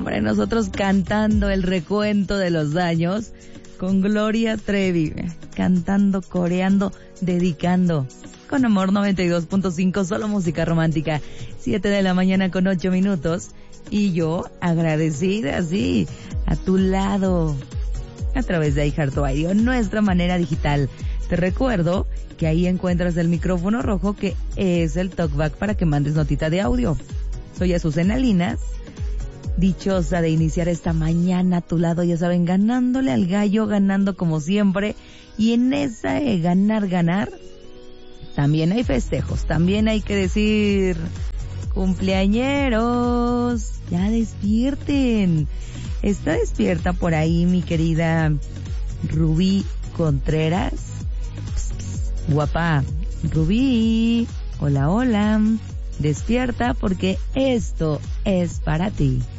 hombre, nosotros cantando el recuento de los años con Gloria Trevi, cantando, coreando, dedicando. Con Amor 92.5, solo música romántica. 7 de la mañana con 8 minutos. Y yo agradecida, así, a tu lado, a través de iHeartRadio, nuestra manera digital. Te recuerdo que ahí encuentras el micrófono rojo, que es el talkback para que mandes notita de audio. Soy Azucena Linas, dichosa de iniciar esta mañana a tu lado, ya saben, ganándole al gallo, ganando como siempre. Y en esa ganar, también hay festejos, también hay que decir cumpleañeros, ya despierten. Está despierta por ahí mi querida Rubí Contreras. Guapa, Rubí, hola, hola, despierta porque esto es para ti.